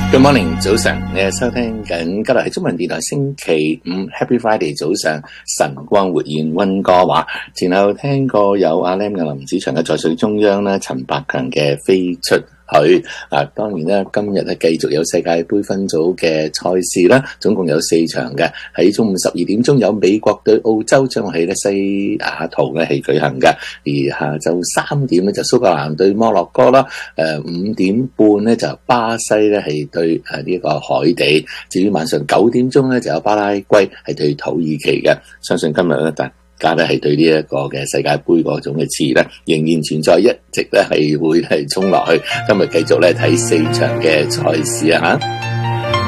Good morning， 早晨，你係收聽緊今日係中文電台星期五 Happy Friday 早上晨光活現溫哥華。前後聽過有阿 Lam 嘅林子祥嘅在水中央啦，陳百強嘅飛出去。當然啦，今日咧繼續有世界盃分組嘅賽事啦，總共有4場嘅。喺中午12點鐘有美國對澳洲，將喺咧西雅圖咧係舉行嘅。而下晝3點咧就蘇格蘭對摩洛哥啦。5點半咧就巴西咧係對呢個海地。至於晚上9點鐘咧就有巴拉圭係對土耳其嘅。相信今日咧大家咧係對呢一個嘅世界盃嗰種嘅詞咧仍然存在，一直咧係會係衝落去。今日繼續咧睇4場嘅賽事啊嚇。